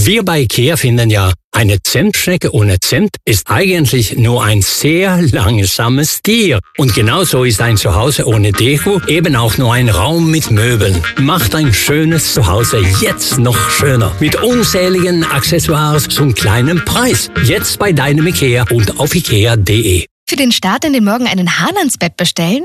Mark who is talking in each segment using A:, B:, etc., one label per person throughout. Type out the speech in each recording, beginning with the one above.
A: Wir bei IKEA finden ja, eine Zimtschnecke ohne Zimt ist eigentlich nur ein sehr langsames Tier. Und genauso ist ein Zuhause ohne Deko eben auch nur ein Raum mit Möbeln. Macht ein schönes Zuhause jetzt noch schöner. Mit unzähligen Accessoires zum kleinen Preis. Jetzt bei deinem IKEA und auf ikea.de.
B: Für den Start in den Morgen einen Hahn ans Bett bestellen?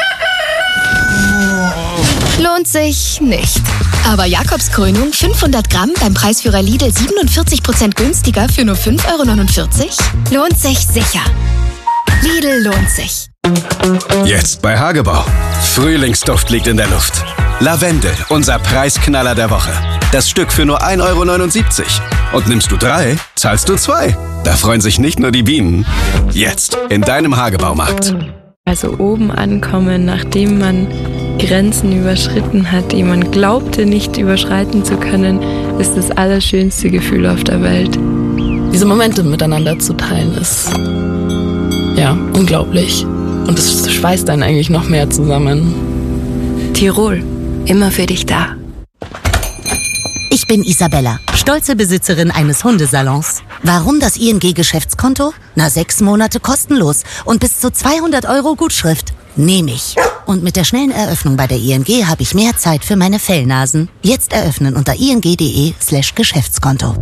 B: Lohnt sich nicht. Aber Jakobskrönung 500 Gramm beim Preisführer Lidl 47% günstiger für nur 5,49 €? Lohnt sich sicher. Lidl lohnt sich.
C: Jetzt bei Hagebau. Frühlingsduft liegt in der Luft. Lavendel, unser Preisknaller der Woche. Das Stück für nur 1,79 €. Und nimmst du 3, zahlst du 2. Da freuen sich nicht nur die Bienen. Jetzt in deinem Hagebaumarkt.
D: Also oben ankommen, nachdem man Grenzen überschritten hat, die man glaubte nicht überschreiten zu können, ist das allerschönste Gefühl auf der Welt.
E: Diese Momente miteinander zu teilen ist, ja, unglaublich. Und es schweißt einen eigentlich noch mehr zusammen.
B: Tirol, immer für dich da.
F: Ich bin Isabella, stolze Besitzerin eines Hundesalons. Warum das ING-Geschäftskonto? 6 Monate kostenlos und bis zu 200 € Gutschrift. Nehme ich. Und mit der schnellen Eröffnung bei der ING habe ich mehr Zeit für meine Fellnasen. Jetzt eröffnen unter ing.de/Geschäftskonto.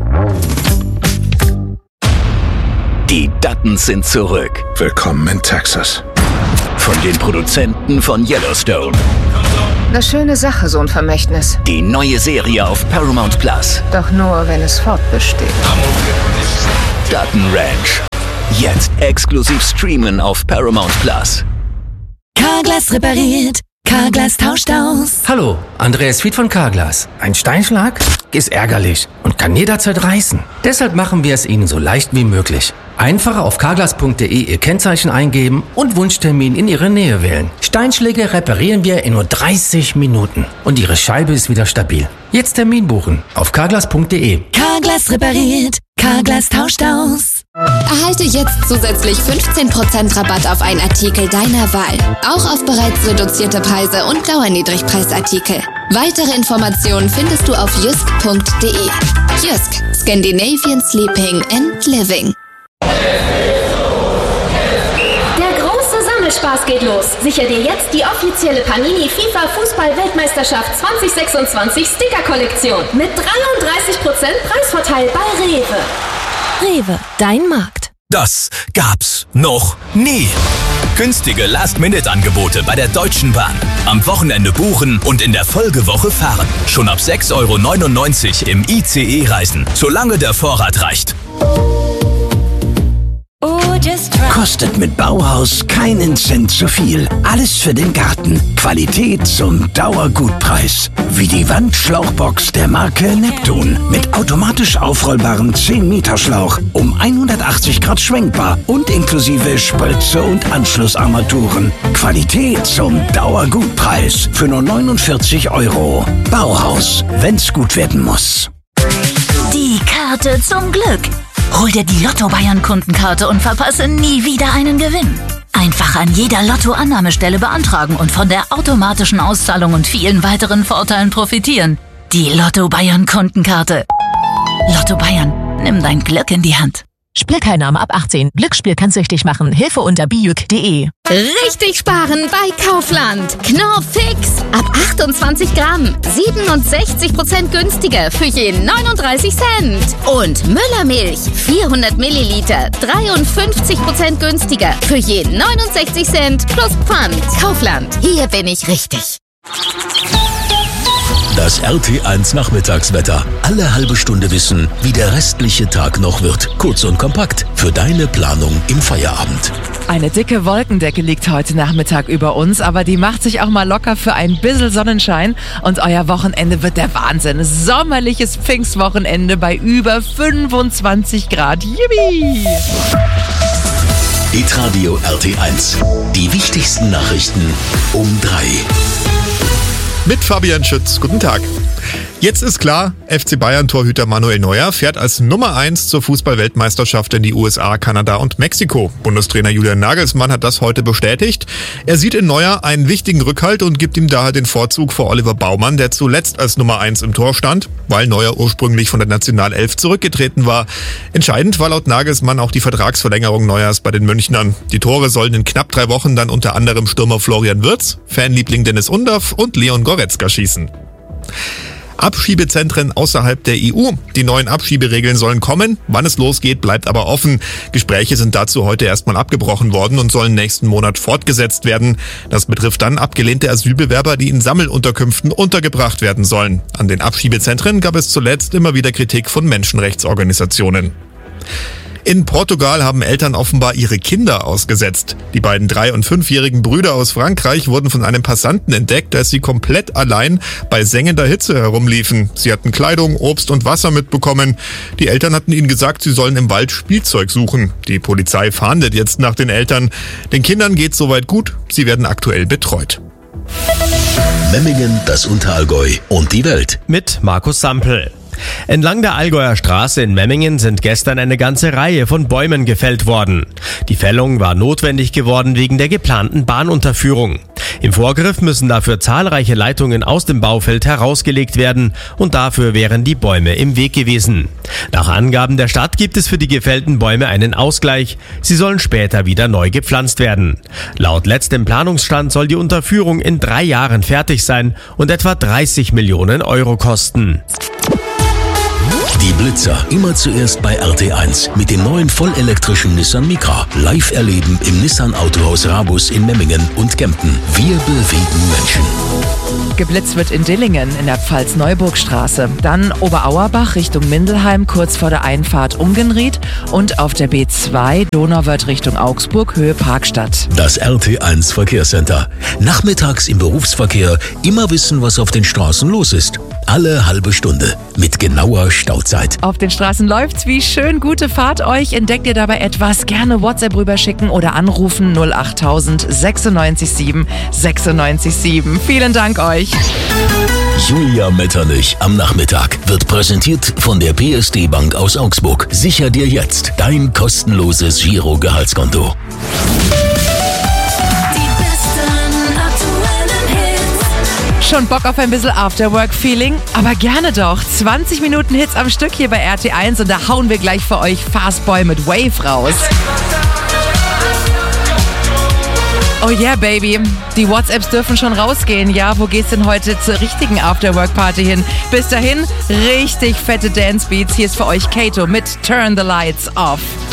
G: Die Duttons sind zurück.
H: Willkommen in Texas.
G: Von den Produzenten von Yellowstone.
I: Eine schöne Sache, so ein Vermächtnis.
G: Die neue Serie auf Paramount Plus.
I: Doch nur, wenn es fortbesteht.
G: Dutton Ranch. Jetzt exklusiv streamen auf Paramount Plus.
F: Carglass repariert, Carglass tauscht aus.
J: Hallo, Andreas Fied von Carglass. Ein Steinschlag ist ärgerlich und kann jederzeit reißen. Deshalb machen wir es Ihnen so leicht wie möglich. Einfach auf carglass.de Ihr Kennzeichen eingeben und Wunschtermin in Ihre Nähe wählen. Steinschläge reparieren wir in nur 30 Minuten und Ihre Scheibe ist wieder stabil. Jetzt Termin buchen auf carglass.de.
F: Carglass repariert, Carglass tauscht aus.
B: Erhalte jetzt zusätzlich 15% Rabatt auf einen Artikel deiner Wahl. Auch auf bereits reduzierte Preise und Dauerniedrigpreisartikel. Weitere Informationen findest du auf jysk.de. Jysk, Scandinavian Sleeping and Living.
K: Der große Sammelspaß geht los. Sicher dir jetzt die offizielle Panini FIFA Fußball-Weltmeisterschaft 2026 Sticker-Kollektion mit 33% Preisvorteil bei Rewe.
B: Rewe, dein Markt.
L: Das gab's noch nie. Günstige Last-Minute-Angebote bei der Deutschen Bahn. Am Wochenende buchen und in der Folgewoche fahren. Schon ab 6,99 € im ICE reisen, solange der Vorrat reicht.
M: Kostet mit Bauhaus keinen Cent zu viel. Alles für den Garten. Qualität zum Dauergutpreis. Wie die Wandschlauchbox der Marke Neptun. Mit automatisch aufrollbarem 10-Meter-Schlauch. Um 180 Grad schwenkbar und inklusive Spritze und Anschlussarmaturen. Qualität zum Dauergutpreis. Für nur 49 €. Bauhaus, wenn's gut werden muss.
F: Die Karte zum Glück. Hol dir die Lotto-Bayern-Kundenkarte und verpasse nie wieder einen Gewinn. Einfach an jeder Lotto-Annahmestelle beantragen und von der automatischen Auszahlung und vielen weiteren Vorteilen profitieren. Die Lotto-Bayern-Kundenkarte. Lotto Bayern, nimm dein Glück in die Hand.
N: Spielteilnahme ab 18. Glücksspiel kann süchtig machen. Hilfe unter bijuk.de.
B: Richtig sparen bei Kaufland. Knorr Fix. Ab 28 Gramm. 67% günstiger für je 39 Cent. Und Müllermilch. 400 Milliliter. 53% günstiger für je 69 Cent plus Pfand. Kaufland. Hier bin ich richtig.
L: Das RT1 Nachmittagswetter. Alle halbe Stunde wissen, wie der restliche Tag noch wird. Kurz und kompakt für deine Planung im Feierabend.
O: Eine dicke Wolkendecke liegt heute Nachmittag über uns, aber die macht sich auch mal locker für ein bisschen Sonnenschein. Und euer Wochenende wird der Wahnsinn. Sommerliches Pfingstwochenende bei über 25 Grad. Yippie!
L: Hitradio RT1. Die wichtigsten Nachrichten um 3.
H: Mit Fabian Schütz. Guten Tag. Jetzt ist klar, FC Bayern-Torhüter Manuel Neuer fährt als Nummer 1 zur Fußball-Weltmeisterschaft in die USA, Kanada und Mexiko. Bundestrainer Julian Nagelsmann hat das heute bestätigt. Er sieht in Neuer einen wichtigen Rückhalt und gibt ihm daher den Vorzug vor Oliver Baumann, der zuletzt als Nummer 1 im Tor stand, weil Neuer ursprünglich von der Nationalelf zurückgetreten war. Entscheidend war laut Nagelsmann auch die Vertragsverlängerung Neuers bei den Münchnern. Die Tore sollen in knapp 3 Wochen dann unter anderem Stürmer Florian Wirtz, Fanliebling Dennis Undaff und Leon Goretzka schießen. Abschiebezentren außerhalb der EU. Die neuen Abschieberegeln sollen kommen. Wann es losgeht, bleibt aber offen. Gespräche sind dazu heute erstmal abgebrochen worden und sollen nächsten Monat fortgesetzt werden. Das betrifft dann abgelehnte Asylbewerber, die in Sammelunterkünften untergebracht werden sollen. An den Abschiebezentren gab es zuletzt immer wieder Kritik von Menschenrechtsorganisationen. In Portugal haben Eltern offenbar ihre Kinder ausgesetzt. Die beiden 3- und 5-jährigen Brüder aus Frankreich wurden von einem Passanten entdeckt, als sie komplett allein bei sengender Hitze herumliefen. Sie hatten Kleidung, Obst und Wasser mitbekommen. Die Eltern hatten ihnen gesagt, sie sollen im Wald Spielzeug suchen. Die Polizei fahndet jetzt nach den Eltern. Den Kindern geht's soweit gut. Sie werden aktuell betreut.
G: Memmingen, das Unterallgäu und die Welt.
P: Mit Markus Sampel. Entlang der Allgäuer Straße in Memmingen sind gestern eine ganze Reihe von Bäumen gefällt worden. Die Fällung war notwendig geworden wegen der geplanten Bahnunterführung. Im Vorgriff müssen dafür zahlreiche Leitungen aus dem Baufeld herausgelegt werden und dafür wären die Bäume im Weg gewesen. Nach Angaben der Stadt gibt es für die gefällten Bäume einen Ausgleich. Sie sollen später wieder neu gepflanzt werden. Laut letztem Planungsstand soll die Unterführung in 3 Jahren fertig sein und etwa 30 Millionen Euro kosten.
G: Die Blitzer immer zuerst bei RT1 mit dem neuen vollelektrischen Nissan Micra. Live erleben im Nissan Autohaus Rabus in Memmingen und Kempten. Wir bewegen Menschen.
O: Geblitzt wird in Dillingen in der Pfalz-Neuburg-Straße. Dann Oberauerbach Richtung Mindelheim kurz vor der Einfahrt Umgenried und auf der B2 Donauwörth Richtung Augsburg Höhe Parkstadt.
G: Das RT1 Verkehrscenter. Nachmittags im Berufsverkehr immer wissen, was auf den Straßen los ist. Alle halbe Stunde mit genauer Stauzeit.
O: Auf den Straßen läuft's, wie schön, gute Fahrt euch. Entdeckt ihr dabei etwas? Gerne WhatsApp rüberschicken oder anrufen 08000 96 7 96 7. Vielen Dank euch.
G: Julia Metternich am Nachmittag wird präsentiert von der PSD Bank aus Augsburg. Sicher dir jetzt dein kostenloses Giro-Gehaltskonto.
O: Schon Bock auf ein bisschen Afterwork-Feeling? Aber gerne doch. 20 Minuten Hits am Stück hier bei RT1 und da hauen wir gleich für euch Fastboy mit Wave raus. Oh yeah, Baby. Die WhatsApps dürfen schon rausgehen. Ja, wo geht's denn heute zur richtigen Afterwork-Party hin? Bis dahin, richtig fette Dance-Beats. Hier ist für euch Kato mit Turn the Lights Off.